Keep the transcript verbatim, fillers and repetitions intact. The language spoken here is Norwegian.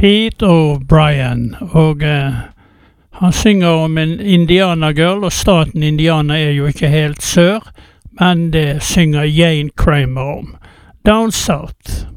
Pete O'Brien, og eh, han synger om en indianergirl, og staten Indiana er jo ikke helt sør, men det synger Jane Kramer om. Down South.